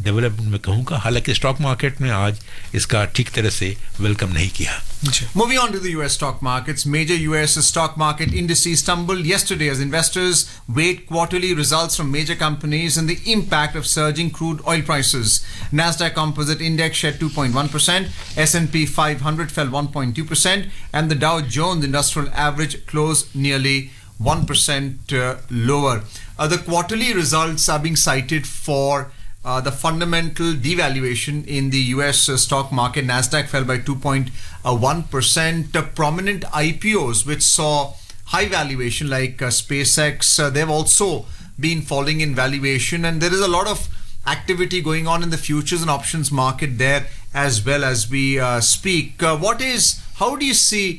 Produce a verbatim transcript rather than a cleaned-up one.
Development मैं कहूँगा, हालांकि स्टॉक मार्केट में आज इसका ठीक तरह से वेलकम नहीं किया. Moving on to the U S stock markets, major U S stock market indices stumbled yesterday as investors wait quarterly results from major companies and the impact of surging crude oil prices. Nasdaq Composite Index shed two point one percent, S and P five hundred fell one point two percent, and the Dow Jones Industrial Average closed nearly one percent uh, lower. Uh, the quarterly results are being cited for Uh, the fundamental devaluation in the U S uh, stock market. Nasdaq fell by two point one percent. Uh, prominent I P Os which saw high valuation like uh, SpaceX, uh, they've also been falling in valuation, and there is a lot of activity going on in the futures and options market there as well as we uh, speak. Uh, what is, how do you see